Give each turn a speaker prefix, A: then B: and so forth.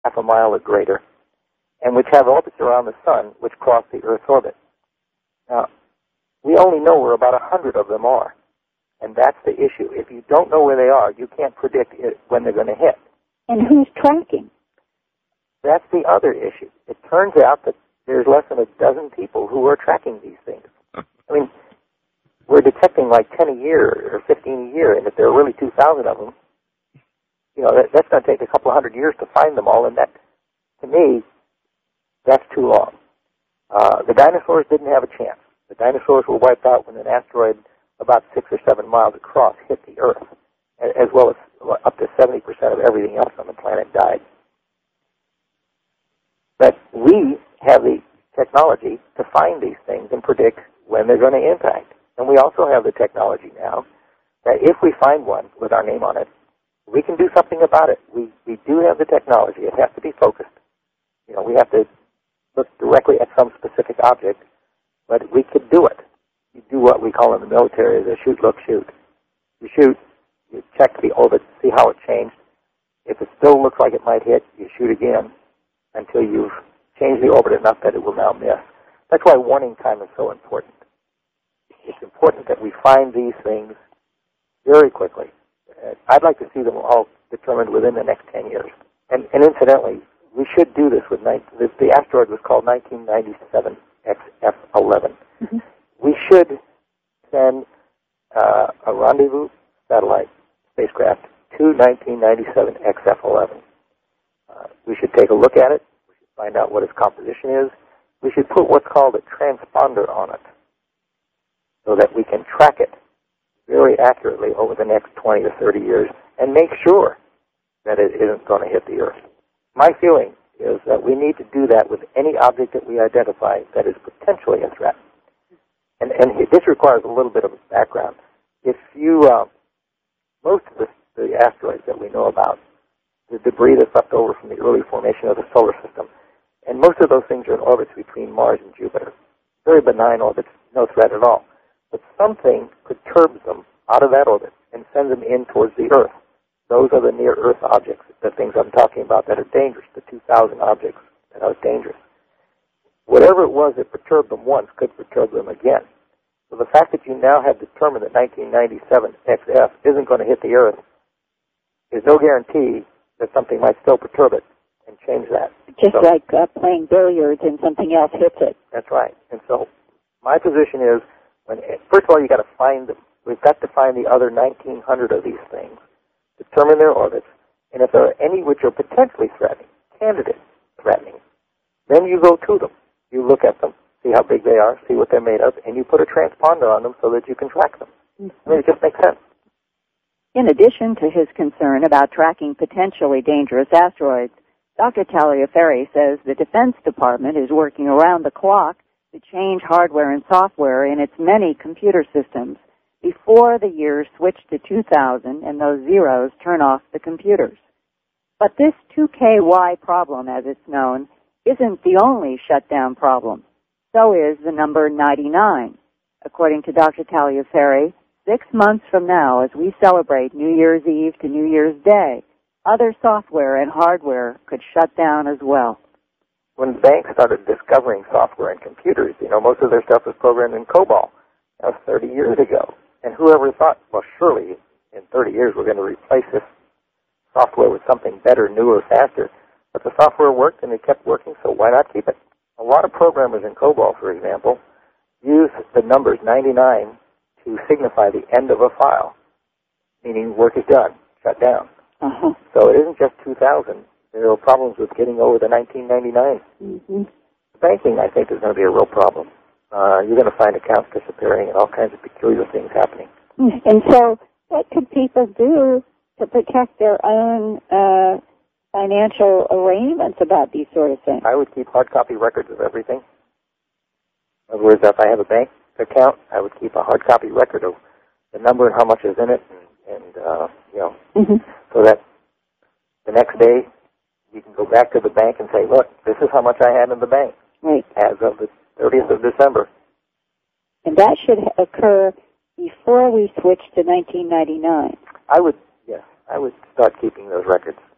A: half a mile or greater, and which have orbits around the sun which cross the Earth's orbit. Now, we only know where about 100 of them are, and that's the issue. If you don't know where they are, you can't predict when they're going to hit.
B: And who's tracking?
A: That's the other issue. It turns out that there's less than a dozen people who are tracking these things. I mean, we're detecting like 10 a year or 15 a year, and if there are really 2,000 of them, you know, that's going to take a couple of hundred years to find them all, and that, to me, that's too long. The dinosaurs didn't have a chance. The dinosaurs were wiped out when an asteroid about 6 or 7 miles across hit the Earth, as well as up to 70% of everything else on the planet died. But we have the technology to find these things and predict when they're going to impact. And we also have the technology now that if we find one with our name on it, we can do something about it. We do have the technology. It has to be focused. You know, we have to look directly at some specific object, but we could do it. You do what we call in the military the shoot, look, shoot. You shoot, you check the orbit, see how it changed. If it still looks like it might hit, you shoot again until you've changed the orbit enough that it will now miss. That's why warning time is so important. It's important that we find these things very quickly. I'd like to see them all determined within the next 10 years. And incidentally, we should do this with the asteroid was called 1997 XF11. Mm-hmm. We should send a rendezvous satellite spacecraft to 1997 XF11. We should take a look at it. We should find out what its composition is. We should put what's called a transponder on it so that we can track it very accurately over the next 20 or 30 years and make sure that it isn't going to hit the Earth. My feeling is that we need to do that with any object that we identify that is potentially a threat. And this requires a little bit of background. If you, most of the asteroids that we know about, the debris that's left over from the early formation of the solar system, and most of those things are in orbits between Mars and Jupiter. Very benign orbits, no threat at all. But something perturbs them out of that orbit and sends them in towards the Earth. Those are the near-Earth objects, the things I'm talking about that are dangerous, the 2,000 objects that are dangerous. Whatever it was that perturbed them once could perturb them again. So the fact that you now have determined that 1997 XF isn't going to hit the Earth is no guarantee that something might still perturb it and change that.
B: Just like playing billiards and something else hits it.
A: That's right. And so my position is, first of all, you've got to find them. We've got to find the other 1,900 of these things, determine their orbits, and if there are any which are potentially threatening, candidate threatening, then you go to them. You look at them, see how big they are, see what they're made of, and you put a transponder on them so that you can track them. I mean, it just makes sense.
B: In addition to his concern about tracking potentially dangerous asteroids, Dr. Taliaferri says the Defense Department is working around the clock to change hardware and software in its many computer systems before the years switch to 2000 and those zeros turn off the computers. But this 2KY problem, as it's known, isn't the only shutdown problem. So is the number 99. According to Dr. Taliaferri, 6 months from now, as we celebrate New Year's Eve to New Year's Day, other software and hardware could shut down as well.
A: When banks started discovering software and computers, most of their stuff was programmed in COBOL. That was 30 years ago. And whoever thought, well, surely in 30 years we're going to replace this software with something better, newer, faster. But the software worked and it kept working, so why not keep it? A lot of programmers in COBOL, for example, use the numbers 99 to signify the end of a file, meaning work is done, shut down.
B: Uh-huh.
A: So it isn't just 2000. There are problems with getting over the 1999.
B: Mm-hmm.
A: Banking, I think, is going to be a real problem. You're going to find accounts disappearing and all kinds of peculiar things happening.
B: And so what could people do to protect their own financial arrangements about these sort of things?
A: I would keep hard copy records of everything. In other words, if I have a bank account, I would keep a hard copy record of the number and how much is in it, so that the next day you can go back to the bank and say, look, this is how much I had in the bank as of the 30th of December.
B: And that should occur before we switch to 1999.
A: I would start keeping those records.